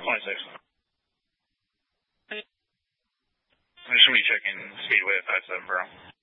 26. I'm just going to be checking Speedway at 57 Bro.